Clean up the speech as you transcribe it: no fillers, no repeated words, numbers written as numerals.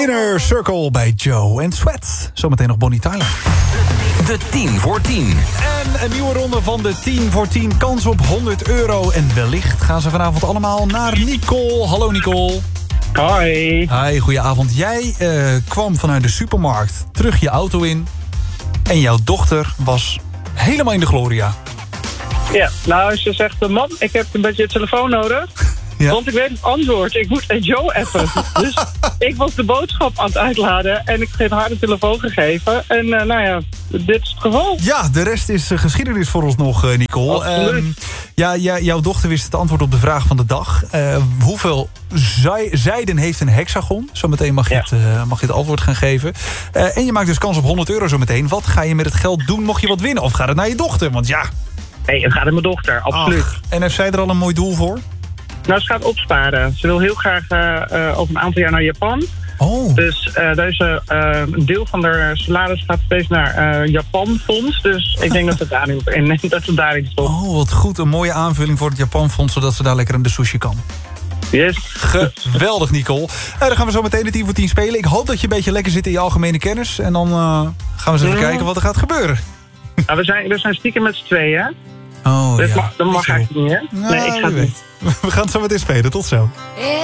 Inner Circle bij Joe en Sweat. Zometeen nog Bonnie Tyler. De 10 voor 10. En een nieuwe ronde van de 10 voor 10. Kans op €100. En wellicht gaan ze vanavond allemaal naar Nicole. Hallo Nicole. Hoi. Hi, goedenavond. Jij kwam vanuit de supermarkt terug je auto in. En jouw dochter was helemaal in de gloria. Ja, nou, ze zegt, mam, ik heb een beetje telefoon nodig. Ja. Want ik weet het antwoord. Ik moet Joe appen. Dus ik was de boodschap aan het uitladen en ik heb haar de telefoon gegeven. En nou ja, dit is het geval. Ja, de rest is geschiedenis voor ons nog, Nicole. Absoluut. Jouw dochter wist het antwoord op de vraag van de dag. Hoeveel zijden heeft een hexagon? Zometeen mag je het antwoord gaan geven. En je maakt dus kans op €100 zometeen. Wat ga je met het geld doen mocht je wat winnen? Of gaat het naar je dochter? Want ja... Nee, het gaat om mijn dochter, absoluut. Ach, en heeft zij er al een mooi doel voor? Nou, ze gaat opsparen. Ze wil heel graag over een aantal jaar naar Japan. Oh. Dus een deel van haar salaris gaat steeds naar Japanfonds. Dus ik denk dat het daarin stopt. Oh, wat goed. Een mooie aanvulling voor het Japanfonds, zodat ze daar lekker aan de sushi kan. Yes. Geweldig, Nicole. Dan gaan we zo meteen de 10 voor 10 spelen. Ik hoop dat je een beetje lekker zit in je algemene kennis. En dan gaan we eens even kijken wat er gaat gebeuren. Nou, we zijn stiekem met z'n tweeën. Oh, Dus ja. dat mag eigenlijk niet, hè? Nou, Nee, ik ga het niet. We gaan het zo meteen spelen. Tot zo.